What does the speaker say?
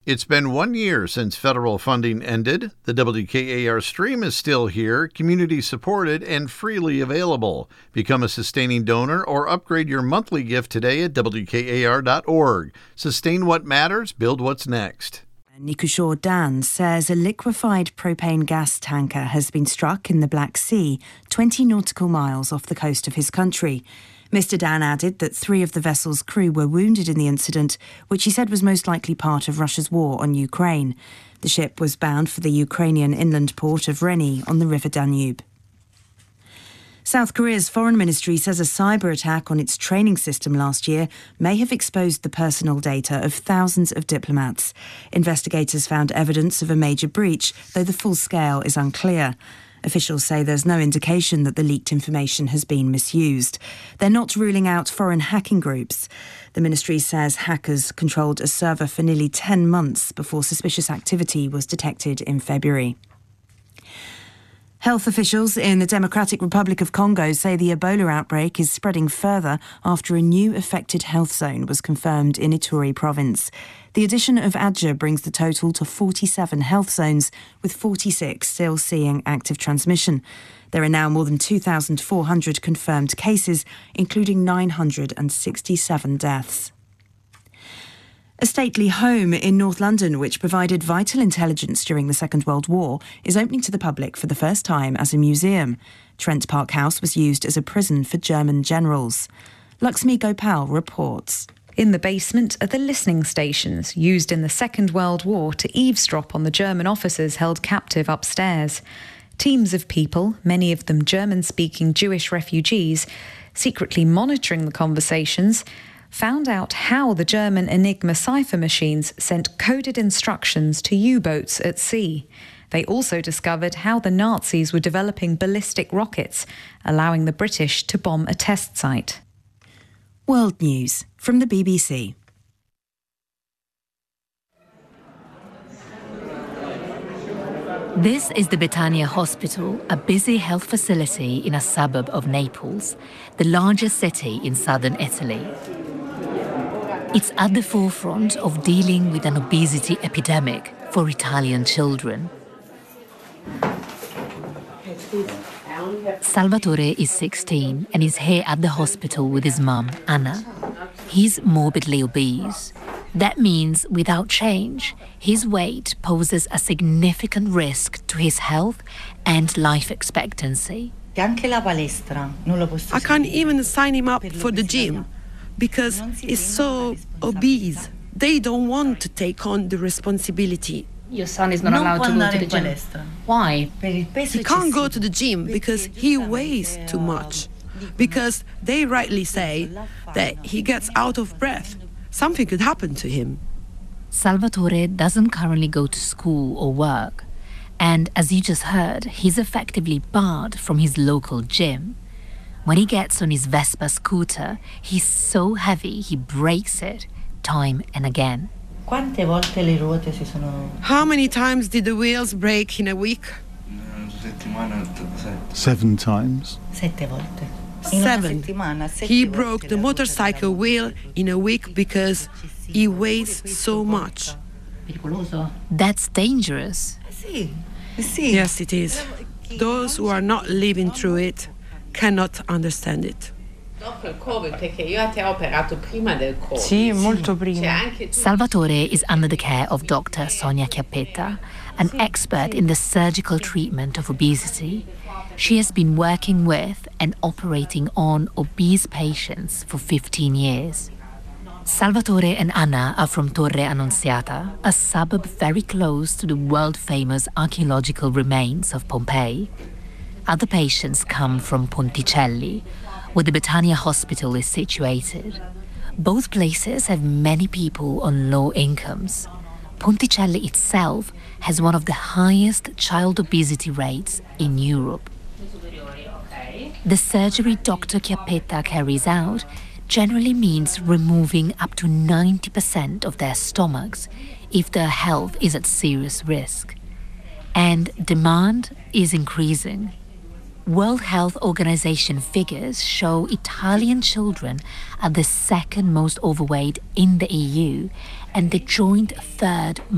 It's been 1 year since federal funding ended. The WKAR stream is still here, community-supported, and freely available. Become a sustaining donor or upgrade your monthly gift today at WKAR.org. Sustain what matters, build what's next. Nikishore Dan says a liquefied propane gas tanker has been struck in the Black Sea, 20 nautical miles off the coast of his country. Mr. Dan added that 3 of the vessel's crew were wounded in the incident, which he said was most likely part of Russia's war on Ukraine. The ship was bound for the Ukrainian inland port of Reni on the River Danube. South Korea's foreign ministry says a cyber attack on its training system last year may have exposed the personal data of thousands of diplomats. Investigators found evidence of a major breach, though the full scale is unclear. Officials say there's no indication that the leaked information has been misused. They're not ruling out foreign hacking groups. The ministry says hackers controlled a server for nearly 10 months before suspicious activity was detected in February. Health officials in the Democratic Republic of Congo say the Ebola outbreak is spreading further after a new affected health zone was confirmed in Ituri province. The addition of Adja brings the total to 47 health zones, with 46 still seeing active transmission. There are now more than 2,400 confirmed cases, including 967 deaths. A stately home in North London, which provided vital intelligence during the Second World War, is opening to the public for the first time as a museum. Trent Park House was used as a prison for German generals. Lakshmi Gopal reports. In the basement are the listening stations used in the Second World War to eavesdrop on the German officers held captive upstairs. Teams of people, many of them German-speaking Jewish refugees, secretly monitoring the conversations, found out how the German Enigma cipher machines sent coded instructions to U-boats at sea. They also discovered how the Nazis were developing ballistic rockets, allowing the British to bomb a test site. World News from the BBC. This is the Betania Hospital, a busy health facility in a suburb of Naples, the largest city in southern Italy. It's at the forefront of dealing with an obesity epidemic for Italian children. Salvatore is 16 and is here at the hospital with his mum, Anna. He's morbidly obese. That means without change, his weight poses a significant risk to his health and life expectancy. I can't even sign him up for the gym because he's so obese. They don't want to take on the responsibility. Your son is not allowed to go to the gym. Why? He can't go to the gym because he weighs too much. Because they rightly say that he gets out of breath. Something could happen to him. Salvatore doesn't currently go to school or work. And as you just heard, he's effectively barred from his local gym. When he gets on his Vespa scooter, he's so heavy he breaks it time and again. How many times did the wheels break in a week? 7 times. 7. He broke the motorcycle wheel in a week because he weighs so much. That's dangerous. Yes, it is. Those who are not living through it cannot understand it. Salvatore is under the care of Dr. Sonia Chiappetta, an expert in the surgical treatment of obesity. She has been working with and operating on obese patients for 15 years. Salvatore and Anna are from Torre Annunziata, a suburb very close to the world-famous archaeological remains of Pompeii. Other patients come from Ponticelli, where the Betania Hospital is situated. Both places have many people on low incomes. Ponticelli itself has one of the highest child obesity rates in Europe. The surgery Dr. Chiappetta carries out generally means removing up to 90% of their stomachs if their health is at serious risk. And demand is increasing. World Health Organization figures show Italian children are the second most overweight in the EU and the joint third